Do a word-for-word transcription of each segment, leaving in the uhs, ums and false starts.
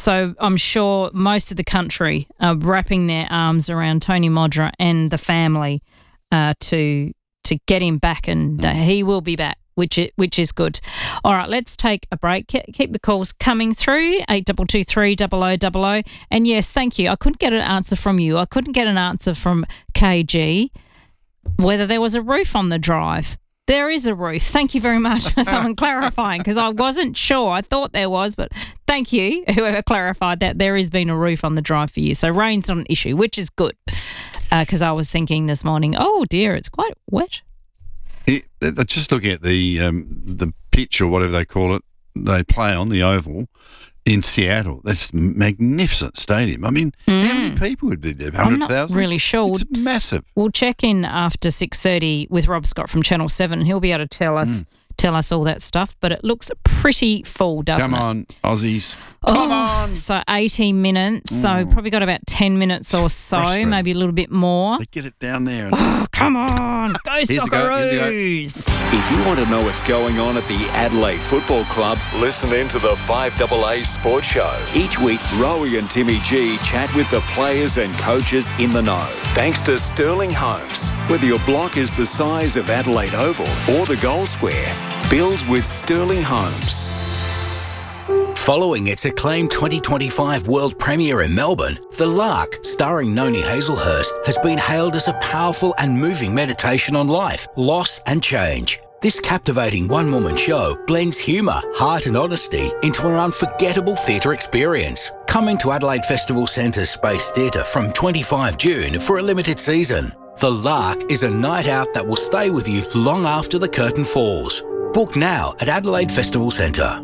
so I'm sure most of the country are wrapping their arms around Tony Modra and the family uh, to to get him back, and uh, he will be back, which is, which is good. All right, let's take a break. Keep the calls coming through, eight two two three, double oh double oh. And yes, thank you. I couldn't get an answer from you. I couldn't get an answer from K G whether there was a roof on the drive. There is a roof. Thank you very much for someone clarifying, because I wasn't sure. I thought there was, but thank you, whoever clarified that. There has been a roof on the drive for you. So rain's not an issue, which is good, because uh, I was thinking this morning, oh dear, it's quite wet. It, they're just looking at the um, the pitch, or whatever they call it, they play on, the Oval in Seattle. That's a magnificent stadium. I mean, mm. how many people would be there? one hundred thousand? I'm not really sure. It's massive. We'll check in after six thirty with Rob Scott from Channel seven, and he'll be able to tell us mm. tell us all that stuff. But it looks pretty full, doesn't Come it? Come on, Aussies. Oh, Come on. So eighty minutes. Mm. So probably got about ten minutes or so, maybe a little bit more. They get it down there. And oh, come on. Go Socceroos. If you want to know what's going on at the Adelaide Football Club, listen in to the five A A Sports Show. Each week, Rowie and Timmy G chat with the players and coaches in the know. Thanks to Sterling Homes. Whether your block is the size of Adelaide Oval or the goal square, build with Sterling Homes. Following its acclaimed twenty twenty-five world premiere in Melbourne, The Lark, starring Noni Hazelhurst, has been hailed as a powerful and moving meditation on life, loss and change. This captivating one-woman show blends humour, heart and honesty into an unforgettable theatre experience. Coming to Adelaide Festival Centre's Space Theatre from twenty-fifth of June for a limited season. The Lark is a night out that will stay with you long after the curtain falls. Book now at Adelaide Festival Centre.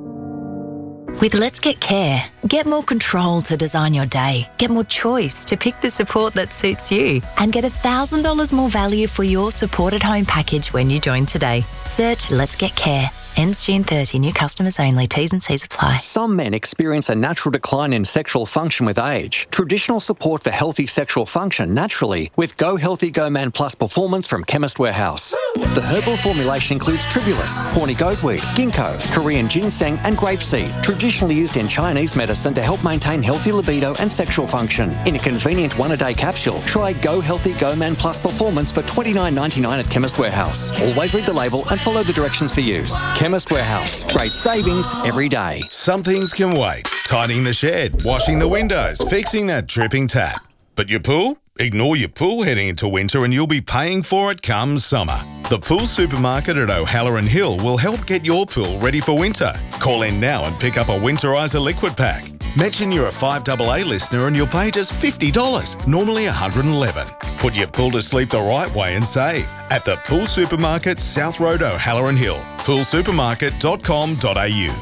With Let's Get Care, get more control to design your day, get more choice to pick the support that suits you, and get one thousand dollars more value for your supported home package when you join today. Search Let's Get Care. Ends June thirtieth. New customers only. T's and C's apply. Some men experience a natural decline in sexual function with age. Traditional support for healthy sexual function naturally with Go Healthy Go Man Plus Performance from Chemist Warehouse. The herbal formulation includes tribulus, horny goatweed, ginkgo, Korean ginseng and grapeseed, traditionally used in Chinese medicine to help maintain healthy libido and sexual function. In a convenient one-a-day capsule, try Go Healthy Go Man Plus Performance for twenty-nine ninety-nine at Chemist Warehouse. Always read the label and follow the directions for use. Chemist Warehouse. Great savings every day. Some things can wait. Tidying the shed, washing the windows, fixing that dripping tap. But your pool? Ignore your pool heading into winter and you'll be paying for it come summer. The Pool Supermarket at O'Halloran Hill will help get your pool ready for winter. Call in now and pick up a Winterizer liquid pack. Mention you're a five A A listener and you'll pay just fifty dollars, normally one hundred eleven dollars. Put your pool to sleep the right way and save at the Pool Supermarket, South Road, O'Halloran Hill. pool supermarket dot com dot a u.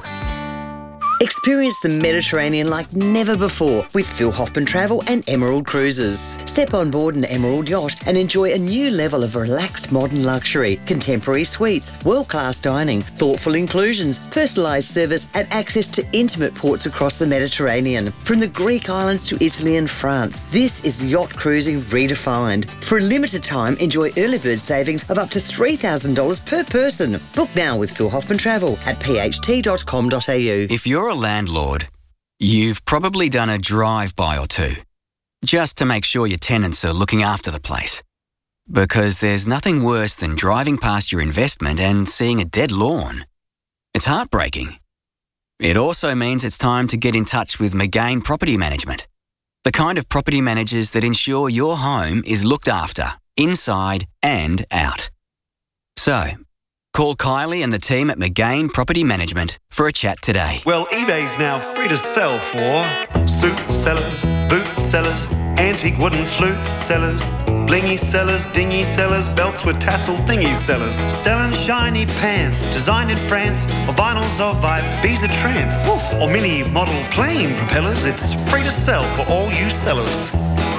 Experience the Mediterranean like never before with Phil Hoffman Travel and Emerald Cruises. Step on board an Emerald yacht and enjoy a new level of relaxed modern luxury, contemporary suites, world-class dining, thoughtful inclusions, personalised service and access to intimate ports across the Mediterranean. From the Greek islands to Italy and France, this is yacht cruising redefined. For a limited time, enjoy early bird savings of up to three thousand dollars per person. Book now with Phil Hoffman Travel at p h t dot com dot a u. If you're a landlord, you've probably done a drive-by or two, just to make sure your tenants are looking after the place. Because there's nothing worse than driving past your investment and seeing a dead lawn. It's heartbreaking. It also means it's time to get in touch with McGain Property Management, the kind of property managers that ensure your home is looked after, inside and out. So, call Kylie and the team at McGain Property Management for a chat today. Well, eBay's now free to sell for suit sellers, boot sellers, antique wooden flute sellers, blingy sellers, dingy sellers, belts with tassel thingy sellers, selling shiny pants designed in France, or vinyls of Ibiza trance, Oof. or mini model plane propellers. It's free to sell for all you sellers.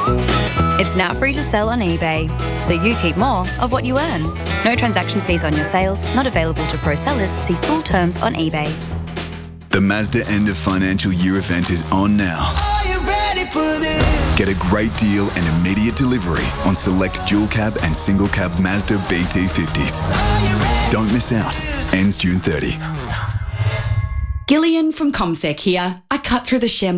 It's now free to sell on eBay, so you keep more of what you earn. No transaction fees on your sales, not available to pro sellers. See full terms on eBay. The Mazda end of financial year event is on now. Are you ready for this? Get a great deal and immediate delivery on select dual cab and single cab Mazda B T fifties. Don't miss out. Ends June thirtieth. Gillian from ComSec here. I cut through the Shem